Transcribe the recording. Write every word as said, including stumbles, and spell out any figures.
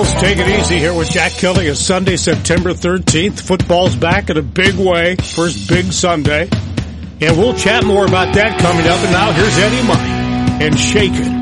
Take it easy here with Jack Kelly. It's Sunday, September thirteenth. Football's back in a big way. First big Sunday. And we'll chat more about that coming up. And now here's Eddie Money and Shake It.